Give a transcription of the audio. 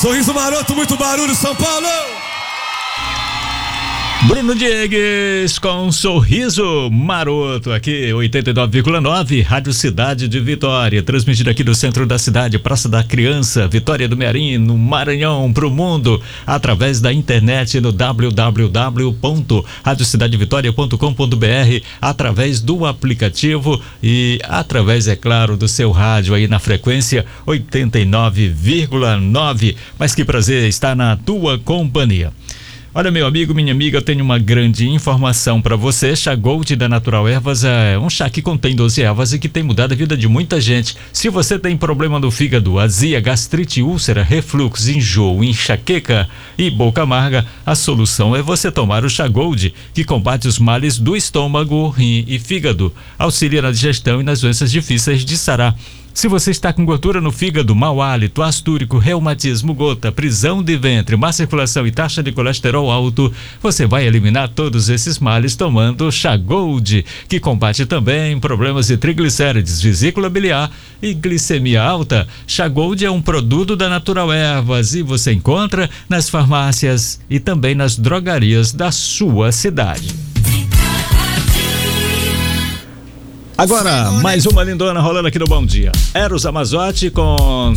Sorriso maroto, muito barulho, São Paulo! Bruno Diegues com Sorriso Maroto, aqui 89,9, Rádio Cidade de Vitória, transmitido aqui do centro da cidade, Praça da Criança, Vitória do Mearim, no Maranhão, pro mundo, através da internet no www.radiocidadevitória.com.br, através do aplicativo e através, é claro, do seu rádio aí na frequência 89,9. Mas que prazer estar na tua companhia. Olha, meu amigo, minha amiga, eu tenho uma grande informação para você. Chá Gold da Natural Ervas é um chá que contém 12 ervas e que tem mudado a vida de muita gente. Se você tem problema no fígado, azia, gastrite, úlcera, refluxo, enjoo, enxaqueca e boca amarga, a solução é você tomar o Chá Gold, que combate os males do estômago, rim e fígado, auxilia na digestão e nas doenças difíceis de sarar. Se você está com gordura no fígado, mau hálito, astúrico, reumatismo, gota, prisão de ventre, má circulação e taxa de colesterol alto, você vai eliminar todos esses males tomando Chá Gold, que combate também problemas de triglicérides, vesícula biliar e glicemia alta. Chá Gold é um produto da Natural Ervas e você encontra nas farmácias e também nas drogarias da sua cidade. Agora, mais uma lindona rolando aqui no Bom Dia. Eros Ramazotti com